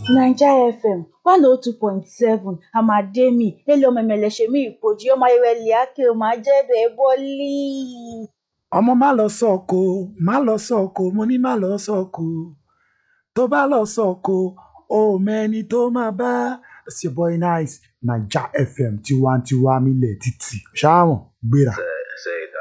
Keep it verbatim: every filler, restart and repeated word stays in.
Naija F M one oh two point seven Amademi ele omemeleshemi ipoji omayeweli ake omajedo eboli. Ọmọ má lọ sọ́kò, má lọ sọ́kò, mo ní má lọ sọ́kò. Tó bá lọ sọ́kò, o mẹ́ni tó máa bá. It's your boy Nice, Naija F M, tiwantiwa milẹ̀ títì. Ṣáàwọ̀n gbéra. Say, say